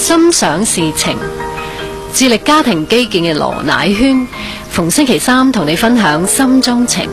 心想事情，致力家庭基建嘅羅乃萱，逢星期三同你分享心中情。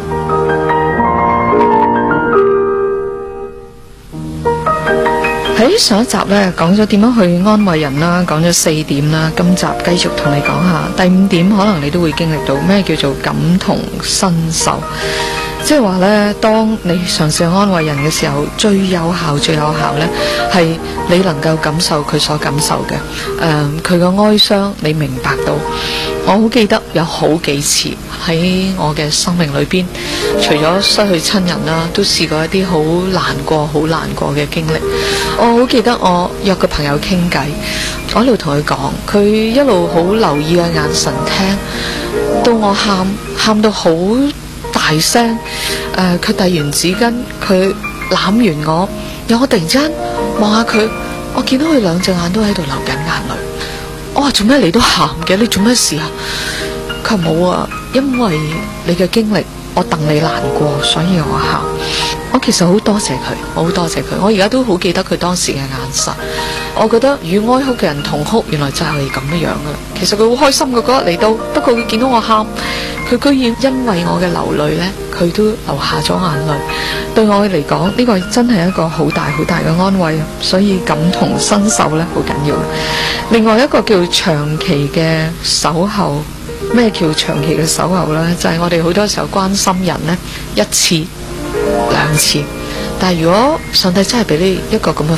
喺上一集呢，講咗點樣去安慰人啦，講咗4點啦，今集繼續同你講下第5點，可能你都會經歷到咩叫做感同身受。即係話呢，當你嘗試去安慰人嘅時候，最有效呢，係你能夠感受佢所感受嘅，佢嘅哀傷你明白到。我好記得有好幾次喺我嘅生命裏邊，除咗失去親人啦，都試過一啲好難過嘅經歷。我好記得我約個朋友傾偈，我一路同佢講，佢一路好留意嘅眼神聽，到我喊到好大聲，佢遞完紙巾，佢攬完我，然後我突然之間望下佢，我見到佢2隻眼都喺度流緊眼淚。我話做咩你都喊嘅？你做咩事啊？佢話冇啊，因為你嘅經歷，我戥你難過，所以我喊。我其實好多謝佢，我好多謝佢。我而家都好記得佢當時嘅眼神。我覺得與哀哭嘅人同哭，原來就係咁樣噶啦。其實佢好開心嘅嗰日嚟到，不過佢見到我喊，佢居然因為我嘅流淚呢，佢都流下咗眼淚。對我嚟講，呢個真係一個好大嘅安慰，所以感同身受呢，好緊要。另外一個叫長期嘅守候。咩叫長期嘅守候呢？就係我哋好多時候關心人呢，1次2次，但係如果上帝真係俾你一個咁嘅